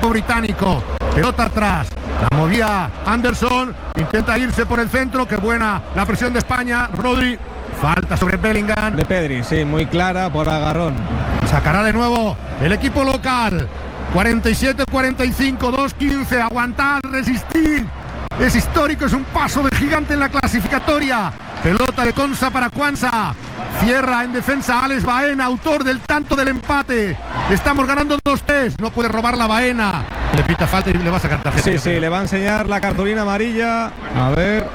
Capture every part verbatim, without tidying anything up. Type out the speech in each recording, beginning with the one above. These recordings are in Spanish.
equipo británico. Pelota atrás. La movía Anderson. Intenta irse por el centro. Qué buena la presión de España. Rodri. Falta sobre Bellingham. De Pedri, sí, muy clara por agarrón. Sacará de nuevo el equipo local. cuarenta y siete cuarenta y cinco, dos quince. Aguantar, resistir. Es histórico, es un paso de gigante en la clasificatoria. Pelota de Konsa para Quansah. Cierra en defensa Alex Baena, autor del tanto del empate. Estamos ganando dos tres. No puede robar la Baena. Le pita falta y le va a sacar tarjeta. Sí, sí, le va a enseñar la cartulina amarilla. A ver.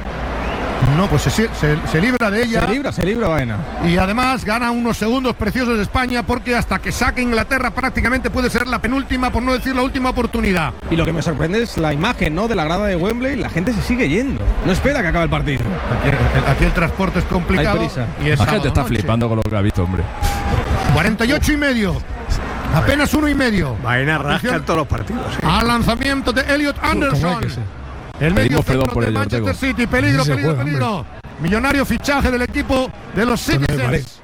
No, pues se, se, se libra de ella. Se libra, se libra Baena. Y además gana unos segundos preciosos de España, porque hasta que saque Inglaterra prácticamente puede ser la penúltima, por no decir la última oportunidad. Y lo que me sorprende es la imagen, ¿no?, de la grada de Wembley. La gente se sigue yendo. No espera que acabe el partido. Aquí el, aquí el transporte es complicado. Hay prisa. Y es la gente está noche. flipando con lo que ha visto, hombre. cuarenta y ocho y medio. Apenas uno y medio. Baena rasca en todos los partidos. ¿eh? Al lanzamiento de Elliot Anderson. El medio perdón centro por de ello, Manchester Ortego. City. Peligro, Sí se peligro, juega, peligro. Millonario fichaje del equipo de los Citizens.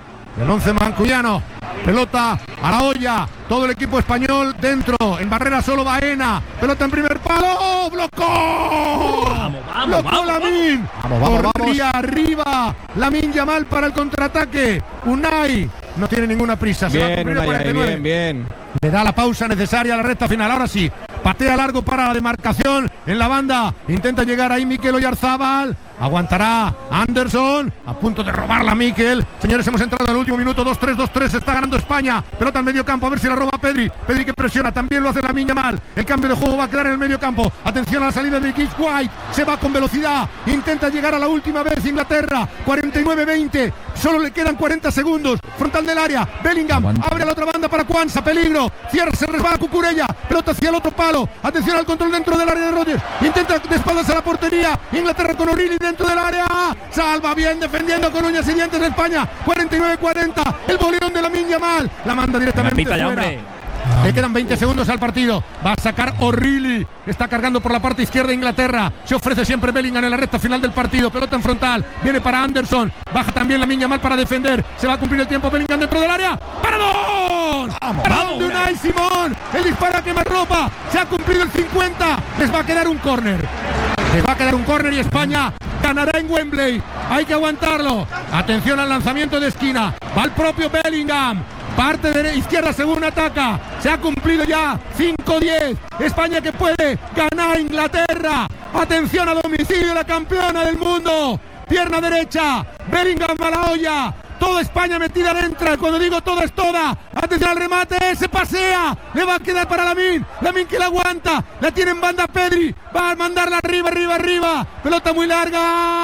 El once mancuyano. Pelota a la olla. Todo el equipo español dentro. En barrera solo Baena. Pelota en primer palo. ¡Blocó! Vamos, vamos, ¡Blocó vamos, Lamine! Vamos, vamos, Corría vamos. arriba. Lamine Yamal para el contraataque. Unai no tiene ninguna prisa. Se va a Bien, cumplir el Unai, cuarenta y nueve. bien, bien. Le da la pausa necesaria a la recta final. Ahora sí, patea largo para la demarcación en la banda. Intenta llegar ahí Mikel Oyarzábal. Aguantará Anderson. A punto de robarla Mikel. Señores, hemos entrado en el último minuto. dos tres, dos tres. Está ganando España. Pelota en medio campo. A ver si la roba Pedri. Pedri que presiona. También lo hace Lamine Yamal. El cambio de juego va a quedar en el medio campo. Atención a la salida de Gibbs White. Se va con velocidad. Intenta llegar a la última vez Inglaterra. cuarenta y nueve veinte. Solo le quedan cuarenta segundos. Frontal del área. Bellingham. Aguanta. Abre a la otra banda para Quansah. Peligro. Cierra. Se resbala Cucurella. Pelota hacia el otro palo. Atención al control dentro del área de Rodgers. Intenta de espaldas a la portería. Inglaterra con O'Reilly dentro del área. Salva bien defendiendo con uñas y dientes de España. cuarenta y nueve cuarenta. El boleón de Lamine Yamal. La manda directamente Pita ya, fuera. hombre. Le quedan veinte segundos al partido. Va a sacar O'Reilly. Está cargando por la parte izquierda de Inglaterra. Se ofrece siempre Bellingham en la recta final del partido. Pelota en frontal. Viene para Anderson. Baja también Lamine Yamal para defender. Se va a cumplir el tiempo. Bellingham dentro del área. ¡Paradón! ¡Paradón de Unai Simón! El disparo a quemarropa. Se ha cumplido el cincuenta. Les va a quedar un córner. Les va a quedar un córner y España ganará en Wembley. Hay que aguantarlo. Atención al lanzamiento de esquina. Va el propio Bellingham. Parte de izquierda según ataca. Se ha cumplido ya. cinco diez. España que puede ganar a Inglaterra. Atención a domicilio, la campeona del mundo. Pierna derecha. Bellingham a la olla. Toda España metida dentro. Cuando digo toda es toda. Atención al remate. Se pasea. Le va a quedar para Lamine. Lamine que la aguanta. La tiene en banda Pedri. Va a mandarla arriba, arriba, arriba. Pelota muy larga.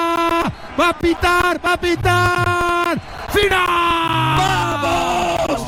Va a pitar. Va a pitar. ¡Final! ¡Vamos!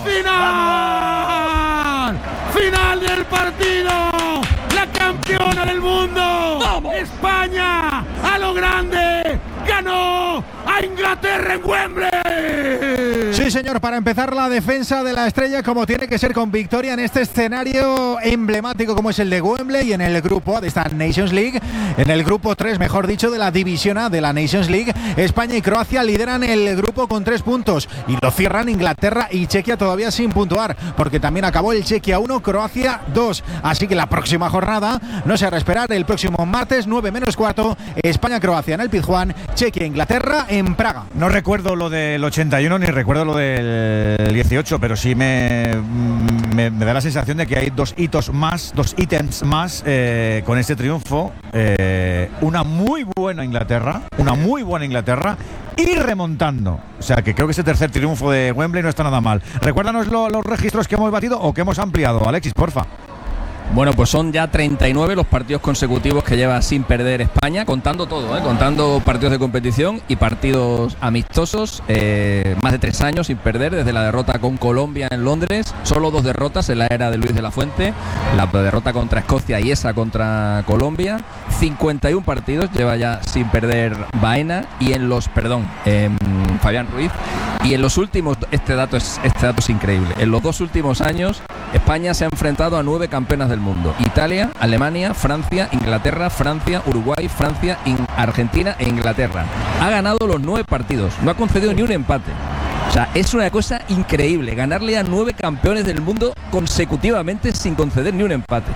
¡Final! ¡Final del partido! ¡La campeona del mundo! ¡Vamos! ¡España! ¡A lo grande! ¡Ganó a Inglaterra en Wembley! Sí, señor, para empezar la defensa de la estrella como tiene que ser, con victoria en este escenario emblemático como es el de Wembley, y en el grupo A de esta Nations League, en el grupo tres, mejor dicho, de la División A de la Nations League. España y Croacia lideran el grupo con tres puntos y lo cierran Inglaterra y Chequia todavía sin puntuar, porque también acabó el Chequia uno, Croacia dos. Así que la próxima jornada no se hará esperar. El próximo martes, nueve menos cuarto, España-Croacia en el Pizjuán, Chequia-Inglaterra en Praga. No recuerdo lo del ochenta y uno ni recuerdo lo del dieciocho, pero sí me, me, me da la sensación de que hay dos hitos más, dos ítems más eh, con este triunfo. Eh, una muy buena Inglaterra, una muy buena Inglaterra y remontando. O sea que creo que ese tercer triunfo de Wembley no está nada mal. Recuérdanos lo, los registros que hemos batido o que hemos ampliado, Alexis, porfa. Bueno, pues son ya treinta y nueve los partidos consecutivos que lleva sin perder España, contando todo, ¿eh? contando partidos de competición y partidos amistosos, eh, más de tres años sin perder, desde la derrota con Colombia en Londres, solo dos derrotas en la era de Luis de la Fuente, la derrota contra Escocia y esa contra Colombia. cincuenta y uno partidos lleva ya sin perder Baena y en los, perdón, eh, Fabián Ruiz, y en los últimos, este dato es este dato es increíble, en los dos últimos años España se ha enfrentado a nueve campeonas del mundo: Italia, Alemania, Francia, Inglaterra, Francia, Uruguay, Francia, in- Argentina e Inglaterra. Ha ganado los nueve partidos, no ha concedido ni un empate. O sea, es una cosa increíble ganarle a nueve campeones del mundo consecutivamente sin conceder ni un empate.